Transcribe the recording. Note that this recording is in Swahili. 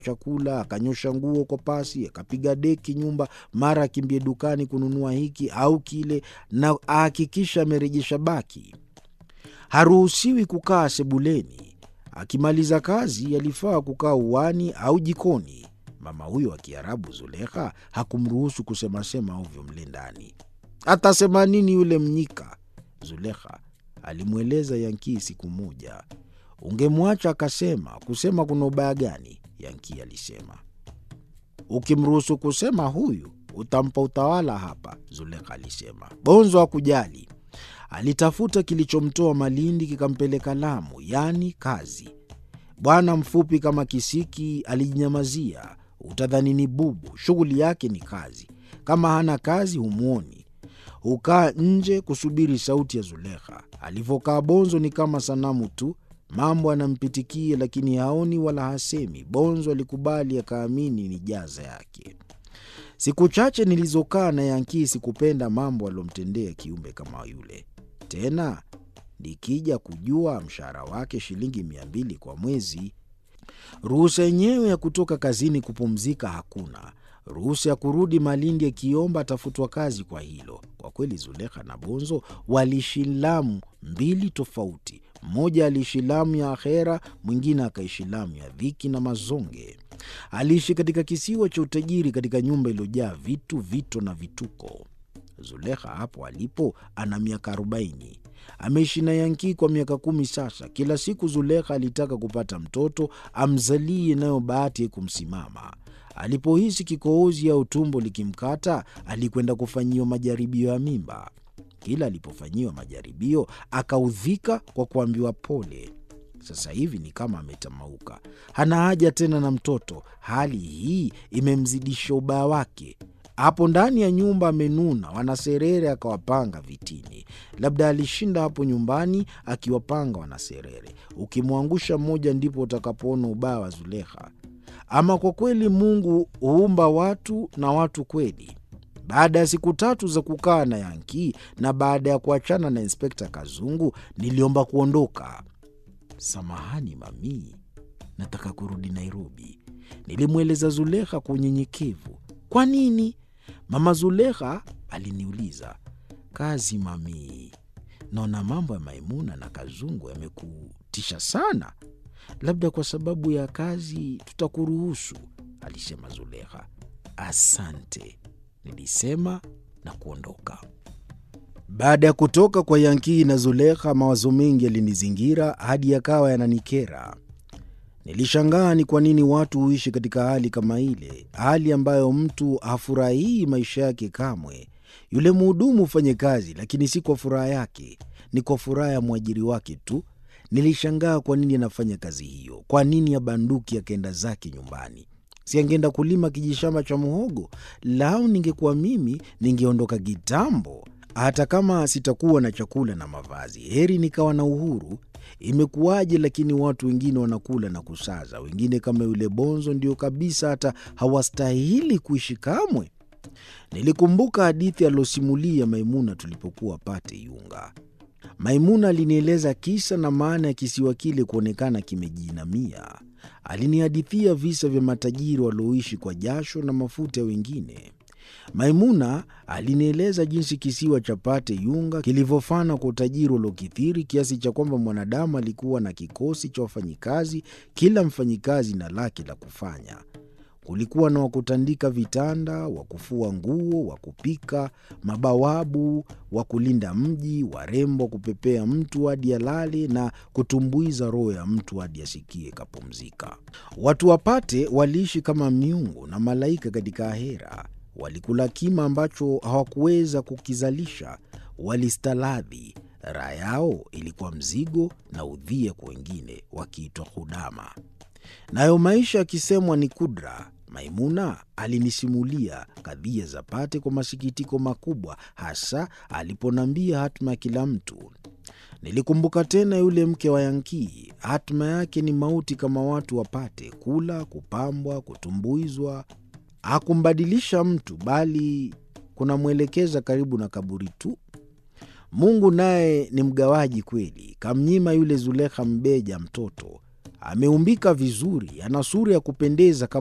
chakula, akanyosha nguo kwa pasi, akapiga deki nyumba, mara akimbie dukani kununua hiki au kile, na ahakikisha amerejesha baki. Haruhusiwi kukaa sebuleni. Akimaliza kazi, alifaa kukaa uani au jikoni. Mama huyo wa Kiarabu Zulekha hakumruhusu kusema ovyo mle ndani. Atasema nini yule mnyika? Zulekha alimweleza Yankii siku moja. Ungemwacha akasema, kusema kuna ubaya gani? Yankii alisema. Ukimruhusu kusema huyu, utampa utawala hapa, Zulekha alisema. Bonzo hakujali. Alitafuta kilichomtoa Malindi kikampeleka Lamu, yani kazi. Bwana mfupi kama kisiki alijinyamazia. Utadhani ni bubu, shughuli yake ni kazi. Kama hana kazi humuoni. Hukaa nje kusubiri sauti ya Zulekha. Alivyokaa Bonzo ni kama sanamu tu. Mambo anampitikia lakini haoni wala hasemi. Bonzo alikubali akaamini ni jaza yake. Siku chache nilizokaa na Yankii sikupenda mambo alomtendea kiumbe kama yule. Tena nikija kujua mshahara wake shilingi 200 kwa mwezi. Ruhusa yenyewe ya kutoka kazini kupumzika hakuna. Ruhusa ya kurudi Malindi akiomba atafutwa kazi kwa hilo. Kwa kweli Zulekha na Bonzo waliishi Lamu mbili tofauti. Mmoja aliishi Lamu ya akhera, mwingine akaishi Lamu ya dhiki na mazonge. Aliishi katika kisiwa cha utajiri katika nyumba iliyojaa vitu, vito na vituko. Zulekha hapo alipo ana miaka 40. Ameishi na Yankii kwa miaka 10 sasa. Kila siku Zulekha alitaka kupata mtoto amzalie, nayo bahati kumsimama. Alipohisi kikohozi au tumbo likimkata, alikwenda kufanyiwa majaribio ya mimba. Kila alipofanyiwa majaribio, akaudhika kwa kuambiwa pole. Sasa hivi ni kama ametamauka. Hana haja tena na mtoto. Hali hii imemzidisha ubaya wake. Hapo ndani ya nyumba amenuna, wanaserere akawapanga vitini. Labda alishinda hapo nyumbani akiwapanga wanaserere. Ukimwangusha mmoja ndipo utakapoona ubaya wa Zulekha. Ama kwa kweli Mungu huumba watu na watu kweli. Baada ya siku 3 za kukaa na Yankii na baada ya kuachana na Inspekta Kazungu, niliomba kuondoka. Samahani mami, nataka kurudi Nairobi, nilimweleza Zulekha kwa unyenyekevu. Kwa nini? Mama Zulekha aliniuliza. Kazi mami, naona mambo ya Maimuna na Kazungu yamekutisha sana. Labda kwa sababu ya kazi tutakuruhusu, alisema Zulekha. Asante, nilisema na kuondoka. Baada ya kutoka kwa Yankii na Zulekha, mawazo mengi yalinizingira hadi yakawa yananikera. Nilishangaa ni kwa nini watu huishi katika hali kama ile, hali ambayo mtu hafurahii maisha yake kamwe. Yule mhudumu hufanye kazi, lakini si kwa furaha yake, ni kwa furaha ya mwajiri wake tu. Nilishangaa kwa nini anafanya kazi hiyo. Kwa nini abanduki akaenda zake nyumbani? Si angeenda kulima kijishamba cha muhogo? Lao ningekuwa mimi, ningeondoka kitambo. Hata kama sitakuwa na chakula na mavazi, heri nikawa na uhuru. Imekuwaje lakini watu wengine wanakula na kusaza, wengine kama yule Bonzo ndio kabisa hata hawastahili kuishi kamwe. Nilikumbuka hadithi alosimulia Maimuna tulipokuwa Pate Yunga. Maimuna alinieleza kisa na maana ya kisiwa kile kuonekana kimejinamia. Alinihadithia visa vya matajiri walioishi kwa jasho na mafuta ya wengine. Maimuna alinieleza jinsi kisiwa cha Pate Yunga kilivyofana kwa utajiri uliokithiri kiasi cha kwamba mwanadamu alikuwa na kikosi cha wafanyikazi, kila mfanyikazi na lake la kufanya. Kulikuwa na wakutandika vitanda, wakufua nguo, wakupika, mabawabu, wakulinda mji, warembo kupepea mtu hadi alale na kutumbuiza roho ya mtu hadi asikie kapumzika. Watu wapate waliishi kama miungu na malaika katika ahera. Walikula kima ambacho hawakuweza kukizalisha, walistaladhi. Raha yao ilikuwa mzigo na udhia kwa wengine, wakiitwa hudama. Nayo maisha yakisemwa ni kudra. Maimuna alinisimulia kadhia za Pate kwa masikitiko makubwa, hasa aliponambia hatma ya kila mtu. Nilikumbuka tena yule mke wa Yankii. Hatma yake ni mauti kama watu wapate, kula, kupambwa, kutumbuizwa. Hakumbadilisha mtu, bali kunamwelekeza karibu na kaburi tu. Mungu naye ni mgawaji kweli. Kamnyima yule Zulekha Mbeja mtoto. Ameumbika vizuri, ana sura ya kupendeza